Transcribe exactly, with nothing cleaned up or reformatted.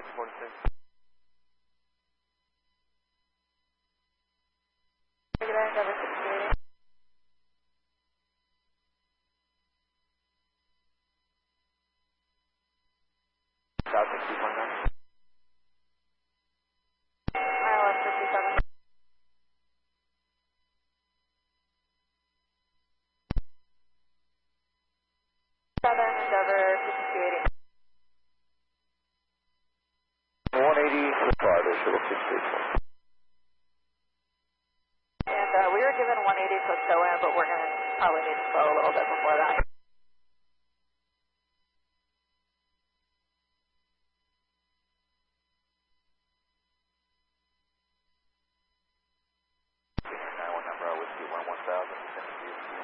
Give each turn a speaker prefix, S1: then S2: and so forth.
S1: six one six.
S2: Regular Endeavor sixty-eight.
S1: South six two point nine.
S2: I L S fifty-seven. Southern Endeavor sixty-eight.
S1: one eighty for Florida, shuttle six three four.
S2: And uh, we were given one eighty for SOAM, but we're going to probably need to slow a little bit before that.